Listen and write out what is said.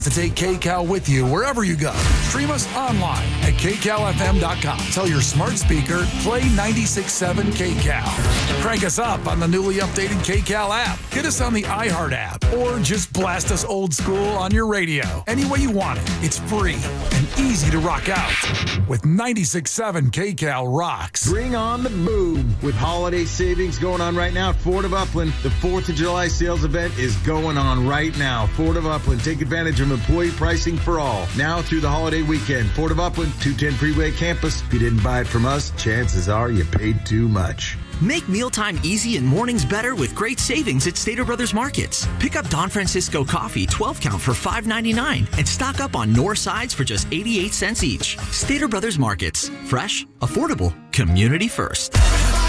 To take KCAL with you wherever you go. Stream us online at kcalfm.com. Tell your smart speaker, play 96.7 KCAL. Crank us up on the newly updated KCAL app. Get us on the iHeart app, or just blast us old school on your radio. Any way you want it. It's free and easy to rock out. With 96.7 KCAL rocks. Bring on the boom. With holiday savings going on right now at Ford of Upland, the 4th of July sales event is going on right now. Ford of Upland, take advantage of employee pricing for all. Now through the holiday weekend. Ford of Upland, 210 Freeway Campus. If you didn't buy it from us, chances are you paid too much. Make mealtime easy and mornings better with great savings at Stater Brothers Markets. Pick up Don Francisco coffee 12 count for $5.99 and stock up on Knorr sides for just 88 cents each. Stater Brothers Markets. Fresh, affordable, community first.